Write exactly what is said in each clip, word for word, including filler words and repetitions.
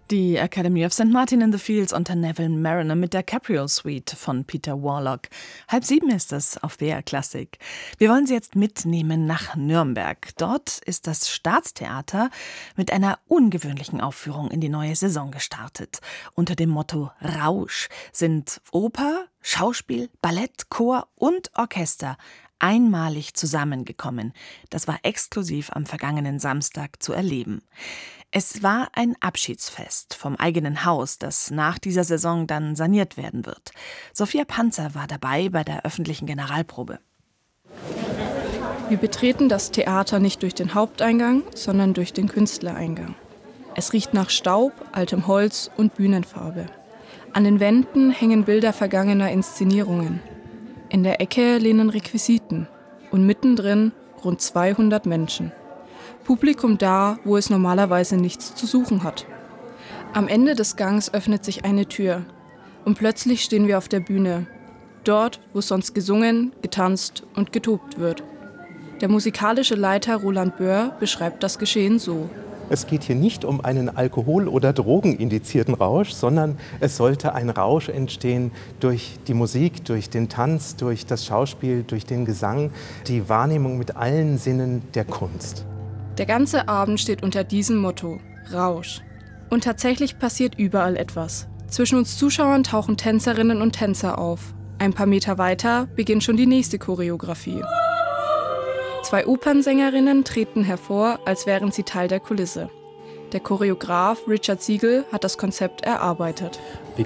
Die Academy of Saint Martin in the Fields unter Neville Marriner mit der Capriol Suite von Peter Warlock. Halb sieben ist es auf B R Klassik. Wir wollen Sie jetzt mitnehmen nach Nürnberg. Dort ist das Staatstheater mit einer ungewöhnlichen Aufführung in die neue Saison gestartet. Unter dem Motto Rausch sind Oper, Schauspiel, Ballett, Chor und Orchester einmalig zusammengekommen. Das war exklusiv am vergangenen Samstag zu erleben. Es war ein Abschiedsfest vom eigenen Haus, das nach dieser Saison dann saniert werden wird. Sophia Panzer war dabei bei der öffentlichen Generalprobe. Wir betreten das Theater nicht durch den Haupteingang, sondern durch den Künstlereingang. Es riecht nach Staub, altem Holz und Bühnenfarbe. An den Wänden hängen Bilder vergangener Inszenierungen. In der Ecke lehnen Requisiten und mittendrin rund zweihundert Menschen. Publikum da, wo es normalerweise nichts zu suchen hat. Am Ende des Gangs öffnet sich eine Tür und plötzlich stehen wir auf der Bühne. Dort, wo sonst gesungen, getanzt und getobt wird. Der musikalische Leiter Roland Böhr beschreibt das Geschehen so. Es geht hier nicht um einen alkohol- oder drogenindizierten Rausch, sondern es sollte ein Rausch entstehen durch die Musik, durch den Tanz, durch das Schauspiel, durch den Gesang, die Wahrnehmung mit allen Sinnen der Kunst. Der ganze Abend steht unter diesem Motto, Rausch. Und tatsächlich passiert überall etwas. Zwischen uns Zuschauern tauchen Tänzerinnen und Tänzer auf. Ein paar Meter weiter beginnt schon die nächste Choreografie. Zwei Opernsängerinnen treten hervor, als wären sie Teil der Kulisse. Der Choreograf Richard Siegel hat das Konzept erarbeitet.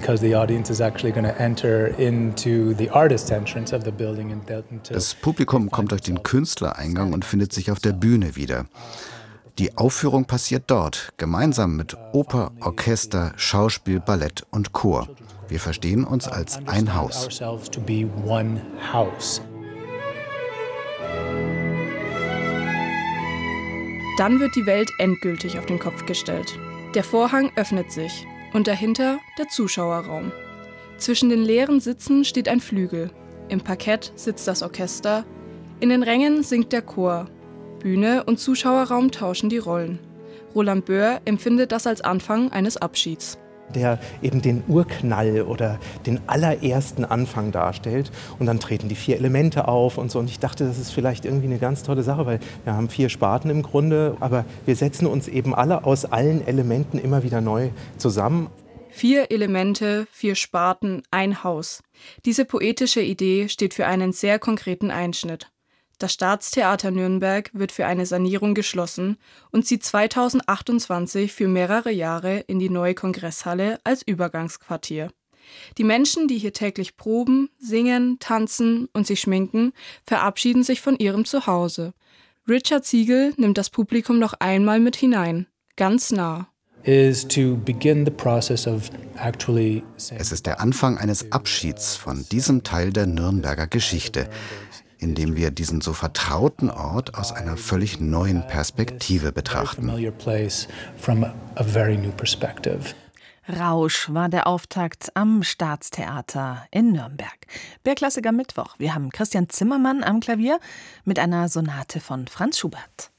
Das Publikum kommt durch den Künstlereingang und findet sich auf der Bühne wieder. Die Aufführung passiert dort, gemeinsam mit Oper, Orchester, Schauspiel, Ballett und Chor. Wir verstehen uns als ein Haus. Dann wird die Welt endgültig auf den Kopf gestellt. Der Vorhang öffnet sich und dahinter der Zuschauerraum. Zwischen den leeren Sitzen steht ein Flügel. Im Parkett sitzt das Orchester. In den Rängen singt der Chor. Bühne und Zuschauerraum tauschen die Rollen. Roland Böhr empfindet das als Anfang eines Abschieds, Der eben den Urknall oder den allerersten Anfang darstellt. Und dann treten die vier Elemente auf und so. Und ich dachte, das ist vielleicht irgendwie eine ganz tolle Sache, weil wir haben vier Sparten im Grunde, aber wir setzen uns eben alle aus allen Elementen immer wieder neu zusammen. Vier Elemente, vier Sparten, ein Haus. Diese poetische Idee steht für einen sehr konkreten Einschnitt. Das Staatstheater Nürnberg wird für eine Sanierung geschlossen und zieht zweitausendachtundzwanzig für mehrere Jahre in die neue Kongresshalle als Übergangsquartier. Die Menschen, die hier täglich proben, singen, tanzen und sich schminken, verabschieden sich von ihrem Zuhause. Richard Siegel nimmt das Publikum noch einmal mit hinein, ganz nah. Es ist der Anfang eines Abschieds von diesem Teil der Nürnberger Geschichte, indem wir diesen so vertrauten Ort aus einer völlig neuen Perspektive betrachten. Rausch war der Auftakt am Staatstheater in Nürnberg. B R Klassik am Mittwoch. Wir haben Christian Zimmermann am Klavier mit einer Sonate von Franz Schubert.